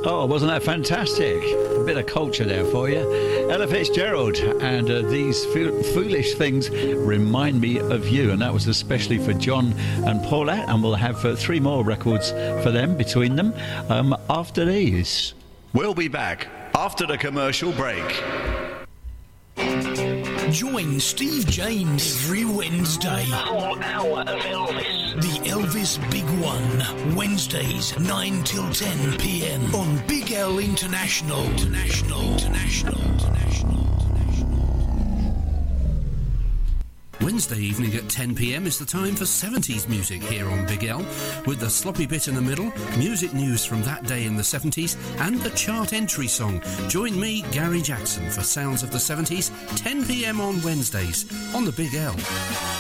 Oh, wasn't that fantastic? A bit of culture there for you. Ella Fitzgerald and These Foolish Things Remind Me of You. And that was especially for John and Paulette. And we'll have 3 more records for them between them after these. We'll be back after the commercial break. Join Steve James every Wednesday. A whole hour of Elvis. The Elvis Big One. Wednesdays, 9 till 10 p.m. on Big L International. Wednesday evening at 10 p.m. is the time for 70s music here on Big L, with the sloppy bit in the middle, music news from that day in the 70s, and the chart entry song. Join me, Gary Jackson, for Sounds of the 70s, 10 p.m. on Wednesdays on the Big L.